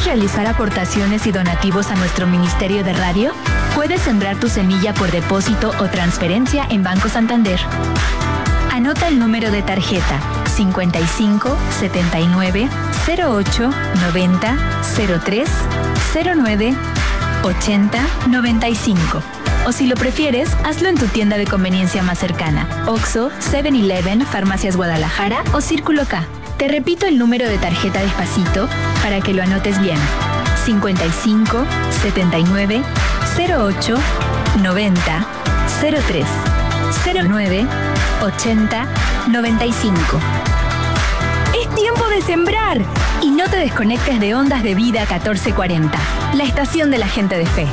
realizar aportaciones y donativos a nuestro Ministerio de Radio? Puedes sembrar tu semilla por depósito o transferencia en Banco Santander. Anota el número de tarjeta 55 79 08 90 03 09 80 95. O si lo prefieres, hazlo en tu tienda de conveniencia más cercana: Oxxo, 7-Eleven, Farmacias Guadalajara o Círculo K. Te repito el número de tarjeta despacito para que lo anotes bien: 55 79 08 90 03 09 80 95. Es tiempo de sembrar. Y no te desconectes de Ondas de Vida 1440, la estación de la gente de fe.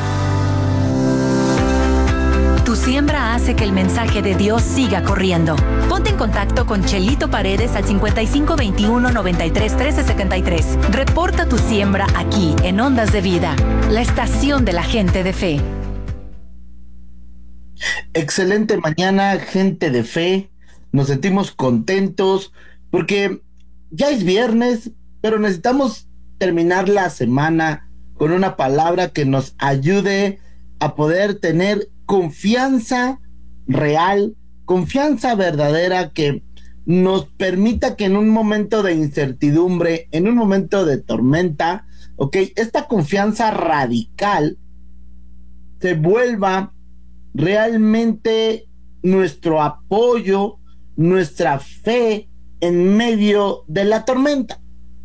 Tu siembra hace que el mensaje de Dios siga corriendo. Ponte en contacto con Chelito Paredes al 55 21 93 13 73. Reporta tu siembra aquí en Ondas de Vida, la estación de la gente de fe. Excelente mañana, gente de fe. Nos sentimos contentos porque ya es viernes, pero necesitamos terminar la semana con una palabra que nos ayude a poder tener confianza real, confianza verdadera, que nos permita que en un momento de incertidumbre, en un momento de tormenta, esta confianza radical se vuelva realmente nuestro apoyo, nuestra fe en medio de la tormenta.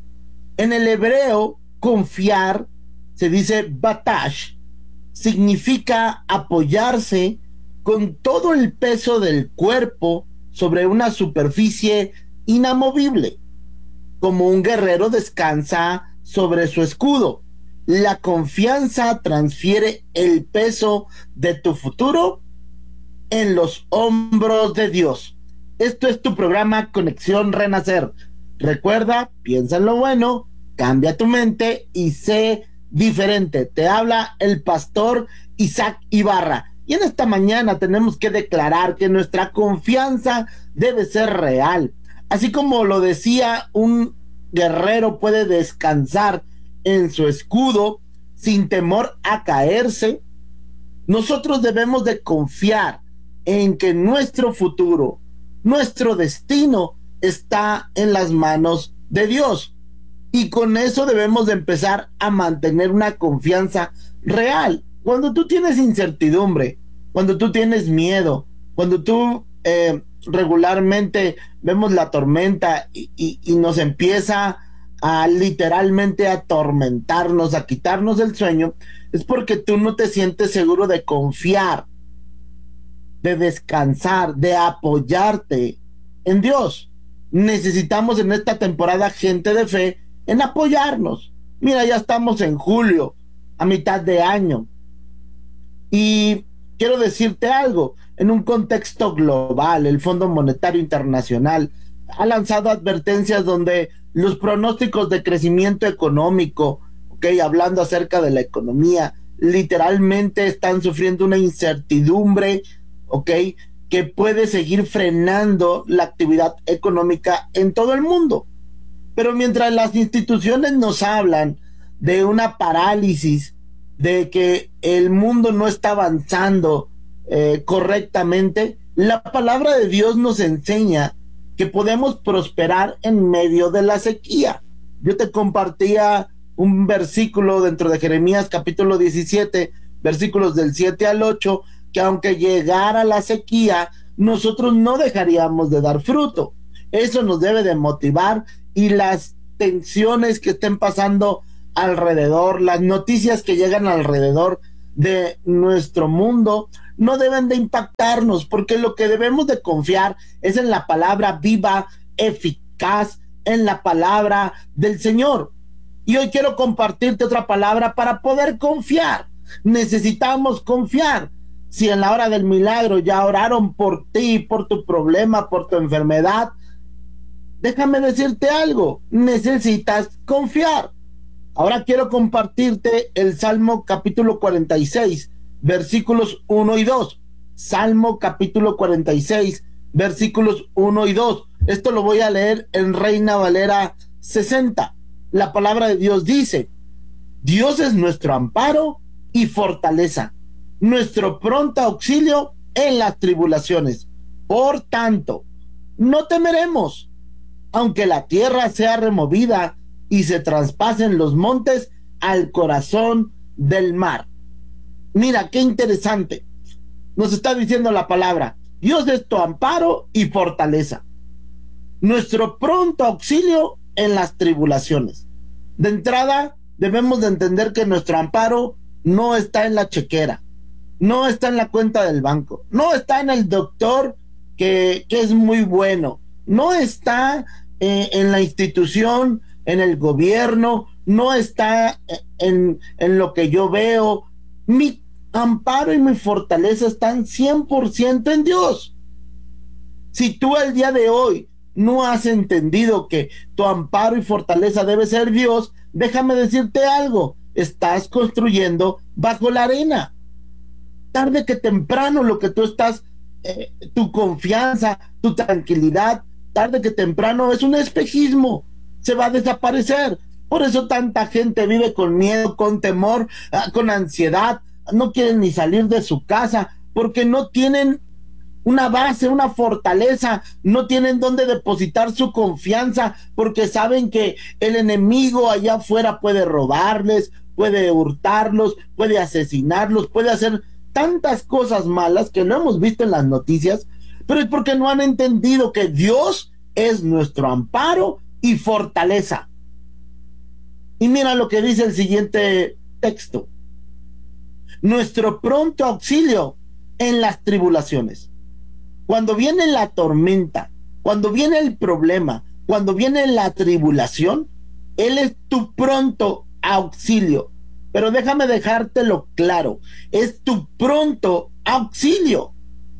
En el hebreo, confiar se dice batash, significa apoyarse con todo el peso del cuerpo sobre una superficie inamovible, como un guerrero descansa sobre su escudo. La confianza transfiere el peso de tu futuro en los hombros de Dios. Esto es tu programa Conexión Renacer. Recuerda, piensa en lo bueno, cambia tu mente y sé diferente. Te habla el pastor Isaac Ibarra. Y en esta mañana tenemos que declarar que nuestra confianza debe ser real. Así como lo decía, un guerrero puede descansar en su escudo sin temor a caerse. Nosotros debemos de confiar en que nuestro futuro, nuestro destino está en las manos de Dios. Y con eso debemos de empezar a mantener una confianza real. Cuando tú tienes incertidumbre, cuando tú tienes miedo, cuando tú regularmente vemos la tormenta y nos empieza a literalmente atormentarnos, a quitarnos el sueño, es porque tú no te sientes seguro de confiar, de descansar, de apoyarte en Dios. Necesitamos en esta temporada, gente de fe, en apoyarnos. Mira, ya estamos en julio, a mitad de año, y quiero decirte algo. En un contexto global, el Fondo Monetario Internacional ha lanzado advertencias donde los pronósticos de crecimiento económico, hablando acerca de la economía, literalmente están sufriendo una incertidumbre, que puede seguir frenando la actividad económica en todo el mundo. Pero mientras las instituciones nos hablan de una parálisis, de que el mundo no está avanzando correctamente, la palabra de Dios nos enseña que podemos prosperar en medio de la sequía. Yo te compartía un versículo dentro de Jeremías capítulo 17, versículos del 7 al 8, que aunque llegara la sequía, nosotros no dejaríamos de dar fruto. Eso nos debe de motivar, y las tensiones que estén pasando alrededor, las noticias que llegan alrededor de nuestro mundo, no deben de impactarnos, porque lo que debemos de confiar es en la palabra viva, eficaz, en la palabra del Señor. Y hoy quiero compartirte otra palabra para poder confiar. Necesitamos confiar. Si en la hora del milagro ya oraron por ti, por tu problema, por tu enfermedad, déjame decirte algo, necesitas confiar. Ahora quiero compartirte el Salmo capítulo 46, versículos 1 y 2. Salmo capítulo 46, versículos 1 y 2. Esto lo voy a leer en Reina Valera 60. La palabra de Dios dice: Dios es nuestro amparo y fortaleza, nuestro pronto auxilio en las tribulaciones. Por tanto, no temeremos, aunque la tierra sea removida y se traspasen los montes al corazón del mar. Mira, qué interesante. Nos está diciendo la palabra: Dios es tu amparo y fortaleza, nuestro pronto auxilio en las tribulaciones. De entrada, debemos de entender que nuestro amparo no está en la chequera, no está en la cuenta del banco, no está en el doctor que es muy bueno, no está en la institución, en el gobierno, no está en lo que yo veo. Mi amparo y mi fortaleza están 100% en Dios. Si tú el día de hoy no has entendido que tu amparo y fortaleza debe ser Dios, déjame decirte algo: estás construyendo bajo la arena. Tarde que temprano lo que tú estás, tu confianza, tu tranquilidad, tarde que temprano es un espejismo, se va a desaparecer. Por eso tanta gente vive con miedo, con temor, con ansiedad, no quieren ni salir de su casa, porque no tienen una base, una fortaleza, no tienen dónde depositar su confianza, porque saben que el enemigo allá afuera puede robarles, puede hurtarlos, puede asesinarlos, puede hacer tantas cosas malas que lo hemos visto en las noticias, pero es porque no han entendido que Dios es nuestro amparo y fortaleza. Y mira lo que dice el siguiente texto: nuestro pronto auxilio en las tribulaciones. Cuando viene la tormenta, cuando viene el problema, cuando viene la tribulación, Él es tu pronto auxilio. Pero déjame dejártelo claro: es tu pronto auxilio.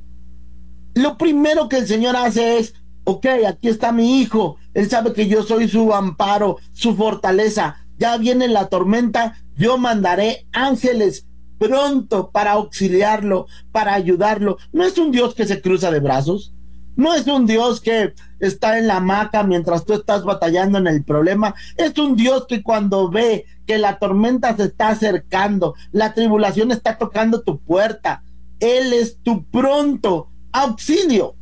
Lo primero que el Señor hace es: ok, aquí está mi hijo, Él sabe que yo soy su amparo, su fortaleza. Ya viene la tormenta, yo mandaré ángeles pronto para auxiliarlo, para ayudarlo. No es un Dios que se cruza de brazos, no es un Dios que está en la hamaca mientras tú estás batallando en el problema. Es un Dios que cuando ve que la tormenta se está acercando, la tribulación está tocando tu puerta, Él es tu pronto auxilio.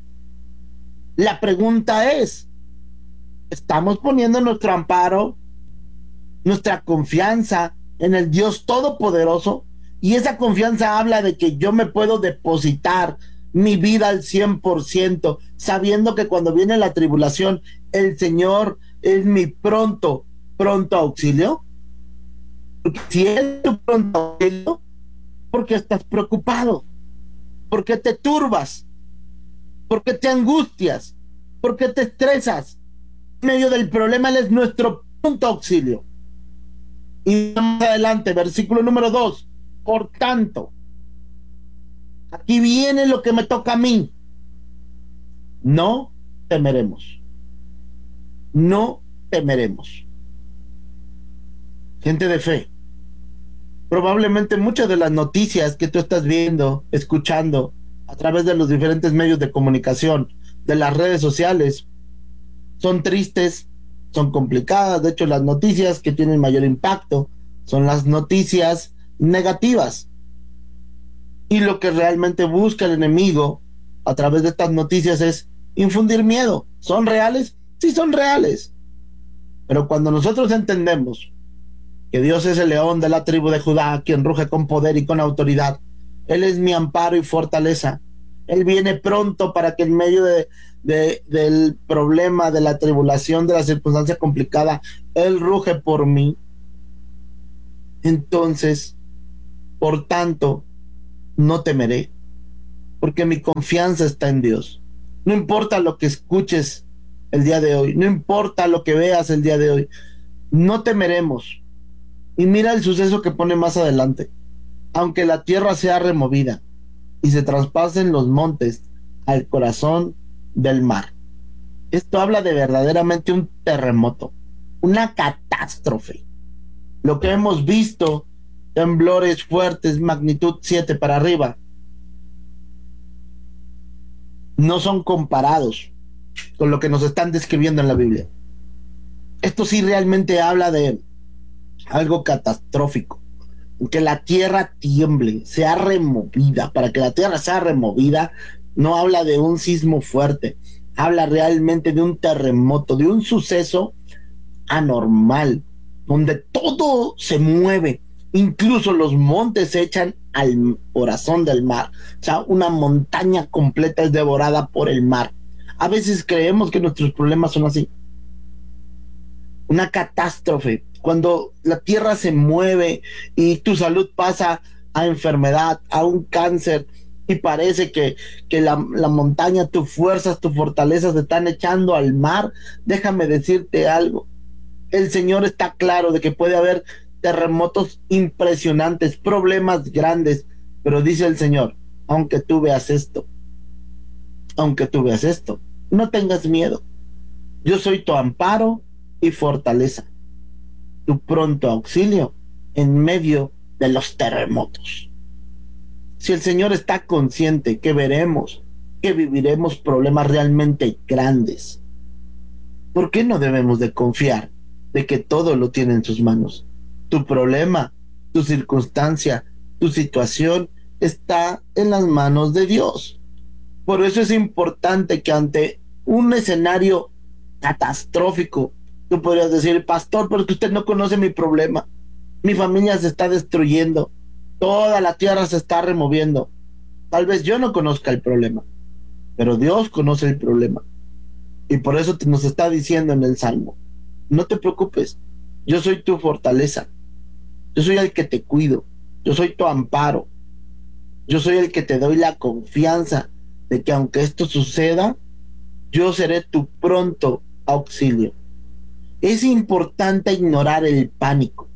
La pregunta es: ¿estamos poniendo nuestro amparo, nuestra confianza en el Dios Todopoderoso? Y esa confianza habla de que yo me puedo depositar mi vida al 100%, sabiendo que cuando viene la tribulación, el Señor es mi pronto auxilio. Porque si es tu pronto auxilio, ¿por qué estás preocupado? ¿Por qué te turbas? ¿Por qué te angustias? ¿Por qué te estresas? En medio del problema, Él es nuestro pronto auxilio. Y más adelante, versículo número 2: por tanto, aquí viene lo que me toca a mí. No temeremos. No temeremos. Gente de fe, probablemente muchas de las noticias que tú estás viendo, escuchando a través de los diferentes medios de comunicación, de las redes sociales, son tristes, son complicadas. De hecho, las noticias que tienen mayor impacto son las noticias negativas. Y lo que realmente busca el enemigo a través de estas noticias es infundir miedo. ¿Son reales? Sí, son reales. Pero cuando nosotros entendemos que Dios es el león de la tribu de Judá, quien ruge con poder y con autoridad, Él es mi amparo y fortaleza, Él viene pronto para que en medio del problema, de la tribulación, de la circunstancia complicada, Él ruge por mí. Entonces, por tanto, no temeré, porque mi confianza está en Dios. No importa lo que escuches el día de hoy, no importa lo que veas el día de hoy, no temeremos. Y mira el suceso que pone más adelante: aunque la tierra sea removida y se traspasen los montes al corazón del mar. Esto habla de verdaderamente un terremoto, una catástrofe. Lo que hemos visto, temblores fuertes, magnitud 7 para arriba, no son comparados con lo que nos están describiendo en la Biblia. Esto sí realmente habla de algo catastrófico, que la tierra tiemble, sea removida. Para que la tierra sea removida, no habla de un sismo fuerte, habla realmente de un terremoto, de un suceso anormal, donde todo se mueve, incluso los montes se echan al corazón del mar. O sea, una montaña completa es devorada por el mar. A veces creemos que nuestros problemas son así, una catástrofe, cuando la tierra se mueve y tu salud pasa a enfermedad, a un cáncer, y parece que la montaña, tus fuerzas, tus fortalezas se están echando al mar. Déjame decirte algo, el Señor está claro de que puede haber terremotos impresionantes, problemas grandes, pero dice el Señor, aunque tú veas esto, aunque tú veas esto, no tengas miedo. Yo soy tu amparo y fortaleza, tu pronto auxilio en medio de los terremotos. Si el Señor está consciente que veremos, que viviremos problemas realmente grandes, ¿por qué no debemos de confiar de que todo lo tiene en sus manos? Tu problema, tu circunstancia, tu situación está en las manos de Dios. Por eso es importante que ante un escenario catastrófico, tú podrías decir, pastor, pero es que usted no conoce mi problema. Mi familia se está destruyendo. Toda la tierra se está removiendo. Tal vez yo no conozca el problema, pero Dios conoce el problema. Y por eso nos está diciendo en el Salmo, no te preocupes, yo soy tu fortaleza. Yo soy el que te cuido. Yo soy tu amparo. Yo soy el que te doy la confianza de que aunque esto suceda, yo seré tu pronto auxilio. Es importante ignorar el pánico.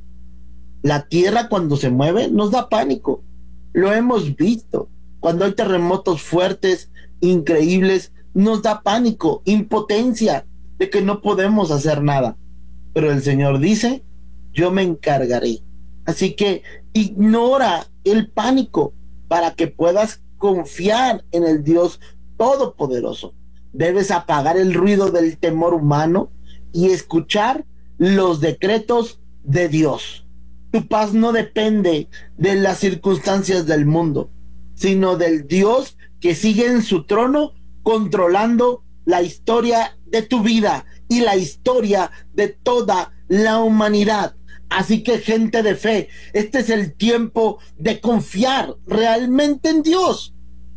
La tierra cuando se mueve nos da pánico. Lo hemos visto. Cuando hay terremotos fuertes, increíbles, nos da pánico, impotencia de que no podemos hacer nada. Pero el Señor dice, yo me encargaré. Así que ignora el pánico para que puedas confiar en el Dios Todopoderoso. Debes apagar el ruido del temor humano y escuchar los decretos de Dios. Tu paz no depende de las circunstancias del mundo, sino del Dios que sigue en su trono controlando la historia de tu vida y la historia de toda la humanidad. Así que, gente de fe, este es el tiempo de confiar realmente en Dios,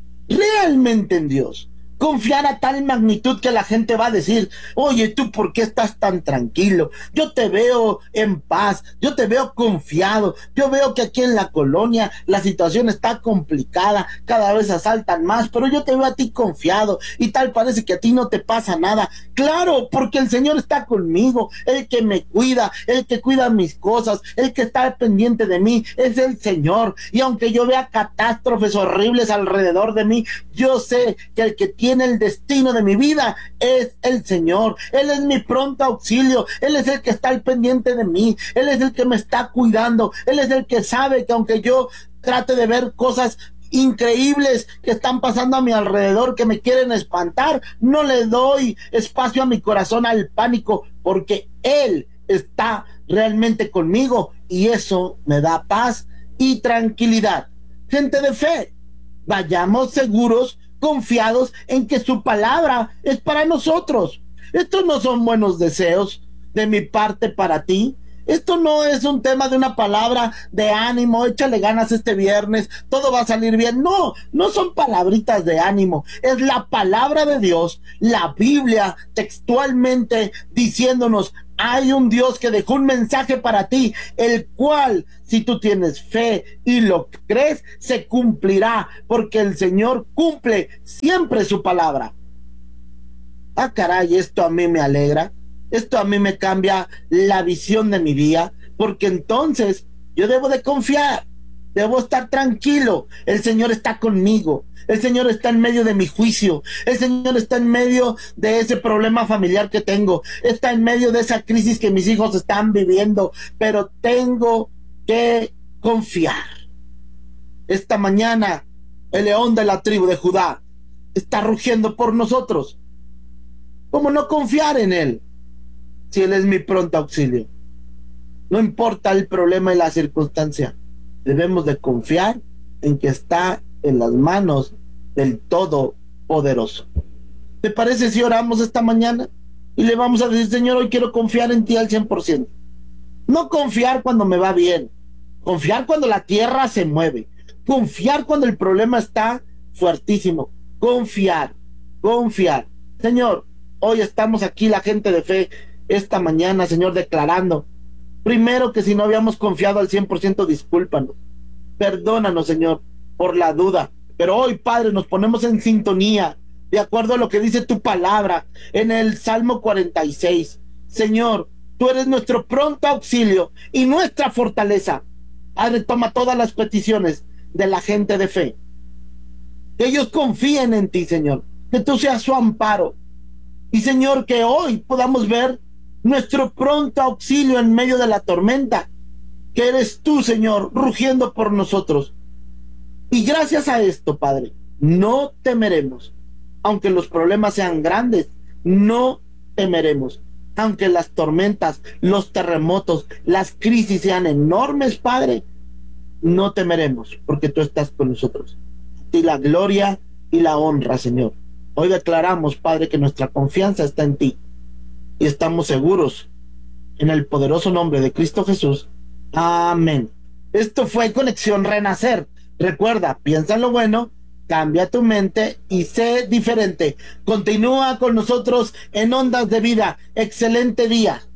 realmente en Dios. Confiar a tal magnitud que la gente va a decir, oye, ¿tú por qué estás tan tranquilo? Yo te veo en paz, yo te veo confiado, yo veo que aquí en la colonia la situación está complicada, cada vez asaltan más, pero yo te veo a ti confiado y tal parece que a ti no te pasa nada. Claro, porque el Señor está conmigo, el que me cuida, el que cuida mis cosas, el que está pendiente de mí, es el Señor. Y aunque yo vea catástrofes horribles alrededor de mí, yo sé que el que tiene el destino de mi vida es el Señor. Él es mi pronto auxilio, Él es el que está al pendiente de mí, Él es el que me está cuidando, Él es el que sabe que aunque yo trate de ver cosas increíbles que están pasando a mi alrededor, que me quieren espantar, no le doy espacio a mi corazón al pánico, porque Él está realmente conmigo y eso me da paz y tranquilidad. Gente de fe, vayamos seguros, confiados en que su palabra es para nosotros. Estos no son buenos deseos de mi parte para ti. Esto no es un tema de una palabra de ánimo, échale ganas este viernes, todo va a salir bien. No, no son palabritas de ánimo, es la palabra de Dios, la Biblia textualmente diciéndonos, hay un Dios que dejó un mensaje para ti, el cual, si tú tienes fe y lo crees, se cumplirá, porque el Señor cumple siempre su palabra. Ah, caray, esto a mí me alegra. Esto a mí me cambia la visión de mi día, porque entonces yo debo de confiar, debo estar tranquilo. El Señor está conmigo, el Señor está en medio de mi juicio, el Señor está en medio de ese problema familiar que tengo, está en medio de esa crisis que mis hijos están viviendo, pero tengo que confiar. Esta mañana el león de la tribu de Judá está rugiendo por nosotros. ¿Cómo no confiar en Él? Si Él es mi pronto auxilio. No importa el problema y la circunstancia, debemos de confiar en que está en las manos del Todopoderoso. ¿Te parece si oramos esta mañana? Y le vamos a decir, Señor, hoy quiero confiar en ti al 100%. No confiar cuando me va bien, confiar cuando la tierra se mueve, confiar cuando el problema está fuertísimo, confiar, confiar. Señor, hoy estamos aquí la gente de fe, esta mañana, Señor, declarando, primero que si no habíamos confiado al 100%, discúlpanos, perdónanos, Señor, por la duda, pero hoy, Padre, nos ponemos en sintonía, de acuerdo a lo que dice tu palabra, en el Salmo 46, Señor, tú eres nuestro pronto auxilio y nuestra fortaleza. Padre, toma todas las peticiones de la gente de fe. Que ellos confíen en ti, Señor. Que tú seas su amparo. Y, Señor, que hoy podamos ver nuestro pronto auxilio en medio de la tormenta. Que eres tú, Señor, rugiendo por nosotros. Y gracias a esto, Padre, no temeremos. Aunque los problemas sean grandes, no temeremos. Aunque las tormentas, los terremotos, las crisis sean enormes, Padre, no temeremos, porque tú estás con nosotros. Y la gloria y la honra, Señor. Hoy declaramos, Padre, que nuestra confianza está en ti. Y estamos seguros en el poderoso nombre de Cristo Jesús. Amén. Esto fue Conexión Renacer. Recuerda, piensa en lo bueno, cambia tu mente y sé diferente. Continúa con nosotros en Ondas de Vida. Excelente día.